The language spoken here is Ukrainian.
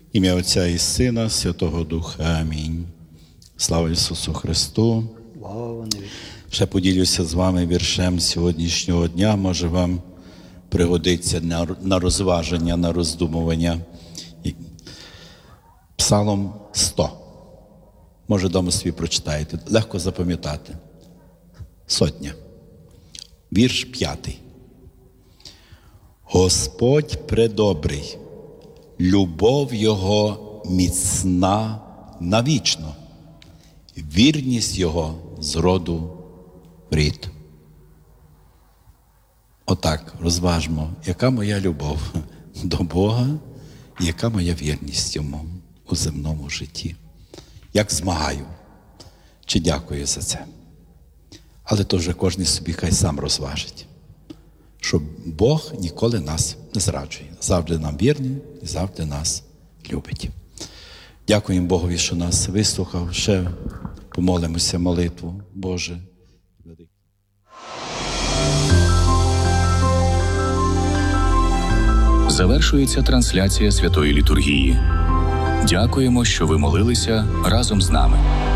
Ім'я Отця і Сина, Святого Духа. Амінь. Слава Ісусу Христу. Ще поділюся з вами віршем сьогоднішнього дня. Може вам пригодиться на розваження, на роздумування. Псалом 100. Може, дома собі прочитаєте. Легко запам'ятати. 100. Вірш 5. Господь предобрий, любов Його міцна навічно, вірність Його з роду в рід. Отак, розважмо, яка моя любов до Бога і яка моя вірність Йому у земному житті. Як змагаю, чи дякую за це. Але то вже кожен собі хай сам розважить, що Бог ніколи нас не зраджує. Завжди нам вірний і завжди нас любить. Дякуємо Богові, що нас вислухав. Ще помолимося молитву. Боже. Завершується трансляція Святої Літургії. Дякуємо, що ви молилися разом з нами.